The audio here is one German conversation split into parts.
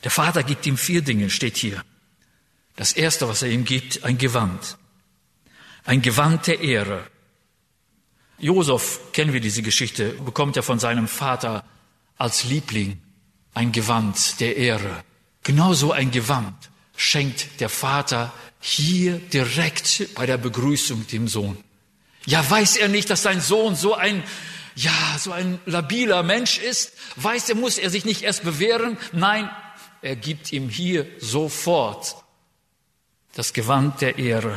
Der Vater gibt ihm 4 Dinge, steht hier. Das erste, was er ihm gibt, ein Gewand. Ein Gewand der Ehre. Josef, kennen wir diese Geschichte, bekommt ja von seinem Vater als Liebling ein Gewand der Ehre. Genauso ein Gewand schenkt der Vater hier direkt bei der Begrüßung dem Sohn. Ja, weiß er nicht, dass sein Sohn so ein labiler Mensch ist? Muss er sich nicht erst bewähren? Nein, er gibt ihm hier sofort das Gewand der Ehre.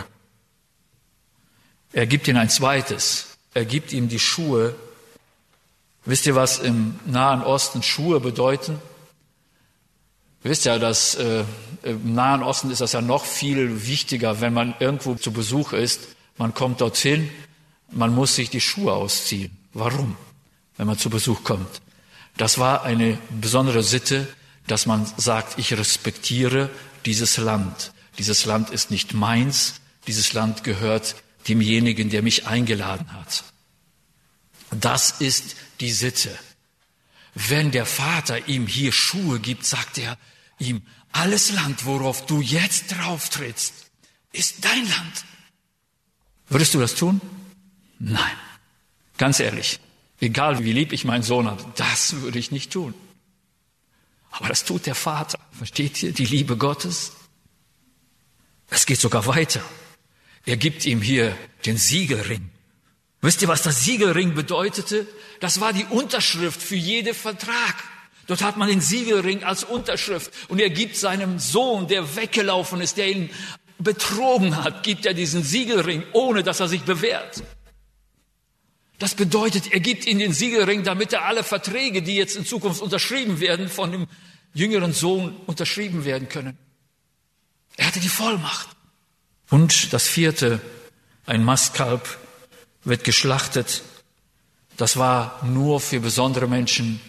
Er gibt ihm ein zweites. Er gibt ihm die Schuhe. Wisst ihr, was im Nahen Osten Schuhe bedeuten? Ihr wisst ja, dass im Nahen Osten ist das ja noch viel wichtiger, wenn man irgendwo zu Besuch ist. Man kommt dorthin, man muss sich die Schuhe ausziehen. Warum? Wenn man zu Besuch kommt. Das war eine besondere Sitte, dass man sagt, ich respektiere dieses Land. Dieses Land ist nicht meins, dieses Land gehört demjenigen, der mich eingeladen hat. Das ist die Sitte. Wenn der Vater ihm hier Schuhe gibt, sagt er ihm, alles Land, worauf du jetzt drauf trittst, ist dein Land. Würdest du das tun? Nein. Ganz ehrlich, egal wie lieb ich meinen Sohn habe, das würde ich nicht tun. Aber das tut der Vater. Versteht ihr die Liebe Gottes? Es geht sogar weiter. Er gibt ihm hier den Siegelring. Wisst ihr, was das Siegelring bedeutete? Das war die Unterschrift für jeden Vertrag. Dort hat man den Siegelring als Unterschrift. Und er gibt seinem Sohn, der weggelaufen ist, der ihn betrogen hat, gibt er diesen Siegelring, ohne dass er sich bewährt. Das bedeutet, er gibt ihm den Siegelring, damit er alle Verträge, die jetzt in Zukunft unterschrieben werden, von dem jüngeren Sohn unterschrieben werden können. Er hatte die Vollmacht. Und das vierte, ein Mastkalb wird geschlachtet. Das war nur für besondere Menschen,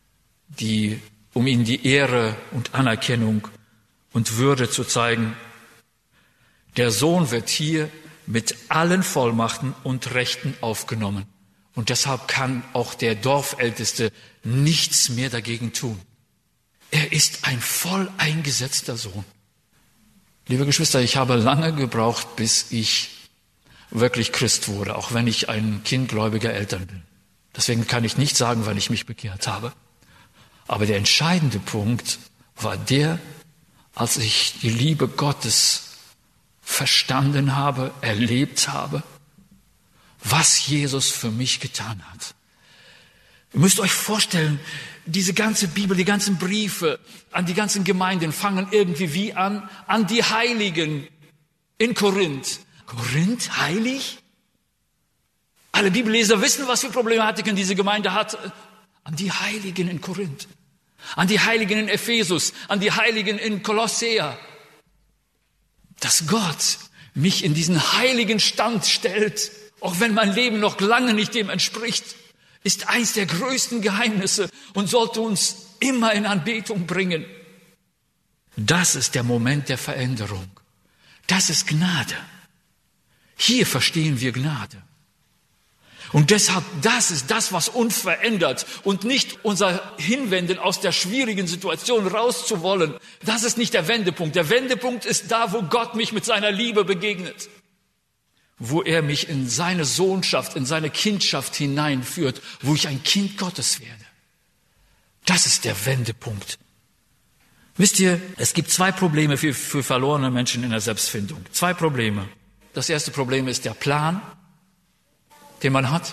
um ihnen die Ehre und Anerkennung und Würde zu zeigen. Der Sohn wird hier mit allen Vollmachten und Rechten aufgenommen. Und deshalb kann auch der Dorfälteste nichts mehr dagegen tun. Er ist ein voll eingesetzter Sohn. Liebe Geschwister, ich habe lange gebraucht, bis ich wirklich Christ wurde, auch wenn ich ein Kind gläubiger Eltern bin. Deswegen kann ich nicht sagen, wann ich mich bekehrt habe. Aber der entscheidende Punkt war der, als ich die Liebe Gottes verstanden habe, erlebt habe, was Jesus für mich getan hat. Ihr müsst euch vorstellen, diese ganze Bibel, die ganzen Briefe an die ganzen Gemeinden fangen irgendwie wie an die Heiligen in Korinth. Korinth, heilig? Alle Bibelleser wissen, was für Problematiken diese Gemeinde hat. An die Heiligen in Korinth, an die Heiligen in Ephesus, an die Heiligen in Kolossea. Dass Gott mich in diesen heiligen Stand stellt, auch wenn mein Leben noch lange nicht dem entspricht, ist eins der größten Geheimnisse und sollte uns immer in Anbetung bringen. Das ist der Moment der Veränderung. Das ist Gnade. Hier verstehen wir Gnade. Und deshalb, das ist das, was uns verändert und nicht unser Hinwenden aus der schwierigen Situation rauszuwollen. Das ist nicht der Wendepunkt. Der Wendepunkt ist da, wo Gott mich mit seiner Liebe begegnet. Wo er mich in seine Sohnschaft, in seine Kindschaft hineinführt, wo ich ein Kind Gottes werde. Das ist der Wendepunkt. Wisst ihr, es gibt 2 Probleme für verlorene Menschen in der Selbstfindung. 2 Probleme. Das erste Problem ist der Plan, den man hat.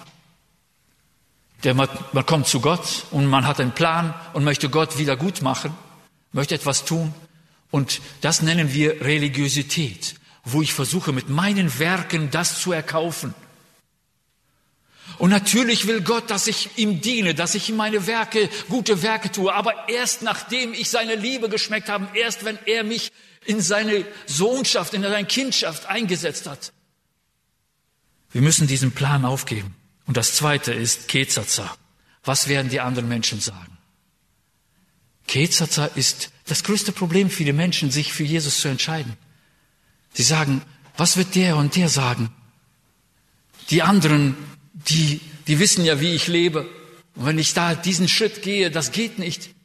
Man kommt zu Gott und man hat einen Plan und möchte Gott wieder gut machen, möchte etwas tun. Und das nennen wir Religiosität, wo ich versuche, mit meinen Werken das zu erkaufen. Und natürlich will Gott, dass ich ihm diene, dass ich ihm meine Werke, gute Werke tue. Aber erst nachdem ich seine Liebe geschmeckt habe, erst wenn er mich in seine Sohnschaft, in seine Kindschaft eingesetzt hat. Wir müssen diesen Plan aufgeben. Und das zweite ist Ketzaza. Was werden die anderen Menschen sagen? Ketzaza ist das größte Problem für die Menschen, sich für Jesus zu entscheiden. Sie sagen, was wird der und der sagen? Die anderen, die wissen ja, wie ich lebe. Und wenn ich da diesen Schritt gehe, das geht nicht.